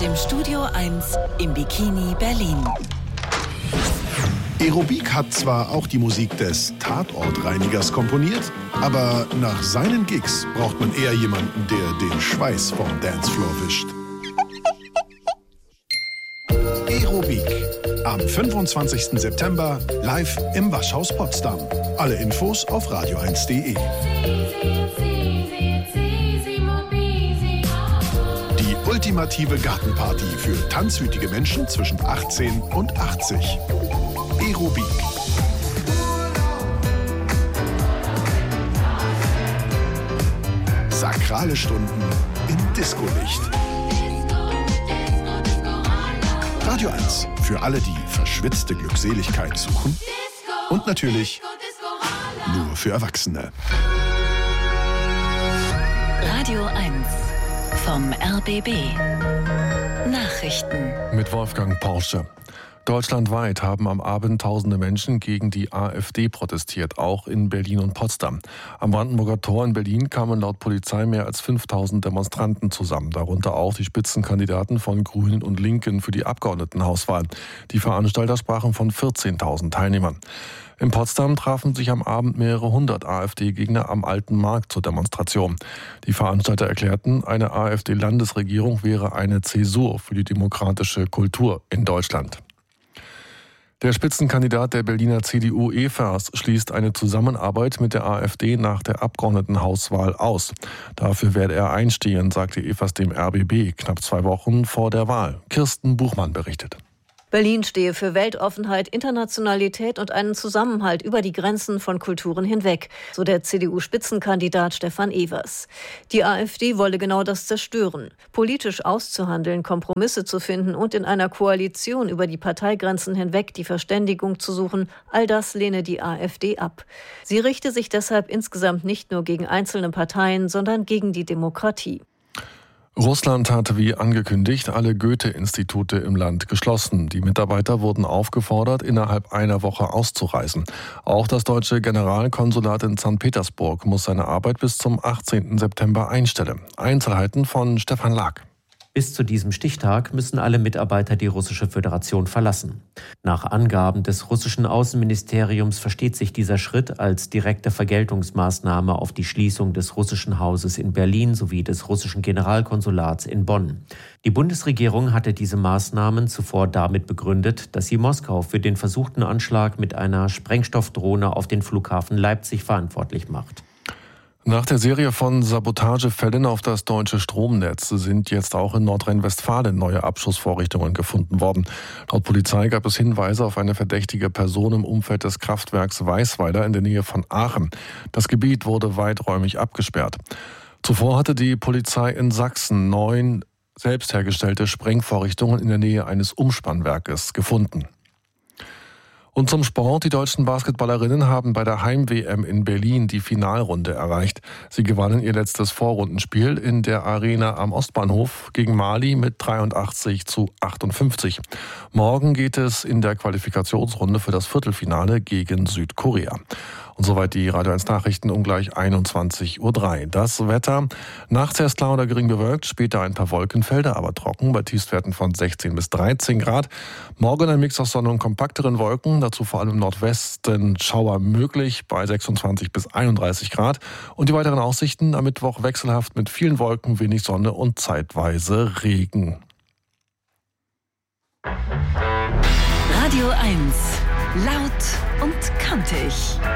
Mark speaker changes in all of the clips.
Speaker 1: im Studio 1 im Bikini Berlin.
Speaker 2: Aerobik hat zwar auch die Musik des Tatortreinigers komponiert, aber nach seinen Gigs braucht man eher jemanden, der den Schweiß vom Dancefloor wischt. Aerobik. Am 25. September live im Waschhaus Potsdam. Alle Infos auf radio1.de. Die ultimative Gartenparty für tanzwütige Menschen zwischen 18 und 80. Aerobik. Sakrale Stunden im Discolicht. Radio 1 für alle, die verschwitzte Glückseligkeit suchen. Und natürlich nur für Erwachsene.
Speaker 1: Radio 1 vom RBB. Nachrichten
Speaker 3: mit Wolfgang Porsche. Deutschlandweit haben am Abend tausende Menschen gegen die AfD protestiert, auch in Berlin und Potsdam. Am Brandenburger Tor in Berlin kamen laut Polizei mehr als 5000 Demonstranten zusammen, darunter auch die Spitzenkandidaten von Grünen und Linken für die Abgeordnetenhauswahl. Die Veranstalter sprachen von 14.000 Teilnehmern. In Potsdam trafen sich am Abend mehrere hundert AfD-Gegner am Alten Markt zur Demonstration. Die Veranstalter erklärten, eine AfD-Landesregierung wäre eine Zäsur für die demokratische Kultur in Deutschland. Der Spitzenkandidat der Berliner CDU Evers schließt eine Zusammenarbeit mit der AfD nach der Abgeordnetenhauswahl aus. Dafür werde er einstehen, sagte Evers dem RBB knapp 2 Wochen vor der Wahl. Kirsten Buchmann berichtet.
Speaker 4: Berlin stehe für Weltoffenheit, Internationalität und einen Zusammenhalt über die Grenzen von Kulturen hinweg, so der CDU-Spitzenkandidat Stefan Evers. Die AfD wolle genau das zerstören. Politisch auszuhandeln, Kompromisse zu finden und in einer Koalition über die Parteigrenzen hinweg die Verständigung zu suchen, all das lehne die AfD ab. Sie richte sich deshalb insgesamt nicht nur gegen einzelne Parteien, sondern gegen die Demokratie.
Speaker 3: Russland hatte wie angekündigt alle Goethe-Institute im Land geschlossen. Die Mitarbeiter wurden aufgefordert, innerhalb einer Woche auszureisen. Auch das deutsche Generalkonsulat in St. Petersburg muss seine Arbeit bis zum 18. September einstellen. Einzelheiten von Stefan Lag.
Speaker 5: Bis zu diesem Stichtag müssen alle Mitarbeiter die Russische Föderation verlassen. Nach Angaben des russischen Außenministeriums versteht sich dieser Schritt als direkte Vergeltungsmaßnahme auf die Schließung des russischen Hauses in Berlin sowie des russischen Generalkonsulats in Bonn. Die Bundesregierung hatte diese Maßnahmen zuvor damit begründet, dass sie Moskau für den versuchten Anschlag mit einer Sprengstoffdrohne auf den Flughafen Leipzig verantwortlich macht.
Speaker 3: Nach der Serie von Sabotagefällen auf das deutsche Stromnetz sind jetzt auch in Nordrhein-Westfalen neue Abschussvorrichtungen gefunden worden. Laut Polizei gab es Hinweise auf eine verdächtige Person im Umfeld des Kraftwerks Weißweiler in der Nähe von Aachen. Das Gebiet wurde weiträumig abgesperrt. Zuvor hatte die Polizei in Sachsen 9 selbst hergestellte Sprengvorrichtungen in der Nähe eines Umspannwerkes gefunden. Und zum Sport. Die deutschen Basketballerinnen haben bei der Heim-WM in Berlin die Finalrunde erreicht. Sie gewannen ihr letztes Vorrundenspiel in der Arena am Ostbahnhof gegen Mali mit 83-58. Morgen geht es in der Qualifikationsrunde für das Viertelfinale gegen Südkorea. Und soweit die Radio 1 Nachrichten um gleich 21:03 Uhr. Das Wetter: nachts erst klar oder gering bewölkt, später ein paar Wolkenfelder, aber trocken bei Tiefstwerten von 16 bis 13 Grad. Morgen ein Mix aus Sonne und kompakteren Wolken, dazu vor allem im Nordwesten Schauer möglich bei 26 bis 31 Grad. Und die weiteren Aussichten: am Mittwoch wechselhaft mit vielen Wolken, wenig Sonne und zeitweise Regen.
Speaker 1: Radio 1. Laut und kantig.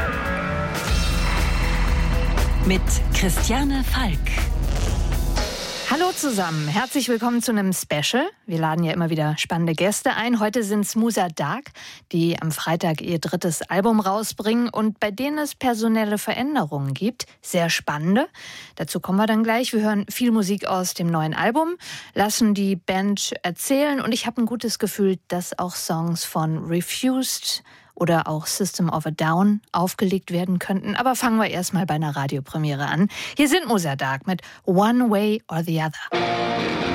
Speaker 1: Mit Christiane Falk.
Speaker 6: Hallo zusammen, herzlich willkommen zu einem Special. Wir laden ja immer wieder spannende Gäste ein. Heute sind es Musa Dagg, die am Freitag ihr 3. Album rausbringen und bei denen es personelle Veränderungen gibt. Sehr spannende. Dazu kommen wir dann gleich. Wir hören viel Musik aus dem neuen Album, lassen die Band erzählen und ich habe ein gutes Gefühl, dass auch Songs von Refused oder auch System of a Down aufgelegt werden könnten. Aber fangen wir erstmal bei einer Radiopremiere an. Hier sind Musa Dagg mit One Way or the Other.